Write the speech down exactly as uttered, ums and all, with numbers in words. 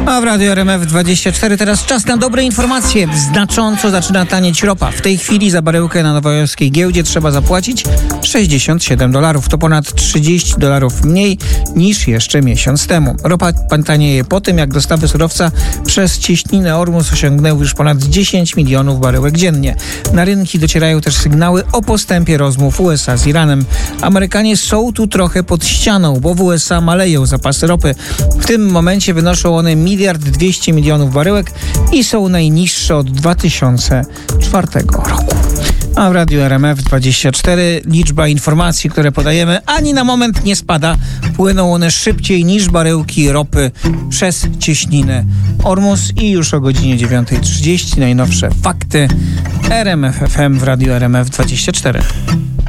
A w Radiu R M F dwadzieścia cztery teraz czas na dobre informacje. Znacząco zaczyna tanieć ropa. W tej chwili za baryłkę na nowojorskiej giełdzie trzeba zapłacić sześćdziesiąt siedem dolarów. To ponad trzydzieści dolarów mniej niż jeszcze miesiąc temu. Ropa tanieje po tym, jak dostawy surowca przez cieśninę Ormus osiągnęły już ponad dziesięć milionów baryłek dziennie. Na rynki docierają też sygnały o postępie rozmów U S A z Iranem. Amerykanie są tu trochę pod ścianą, bo w U S A maleją zapasy ropy. W tym momencie wynoszą one miliard dwieście milionów baryłek i są najniższe od dwa tysiące czwartego roku. A w Radiu R M F dwadzieścia cztery liczba informacji, które podajemy, ani na moment nie spada. Płyną one szybciej niż baryłki ropy przez cieśninę Ormus. I już o godzinie dziewiąta trzydzieści najnowsze fakty R M F F M w Radiu R M F dwadzieścia cztery.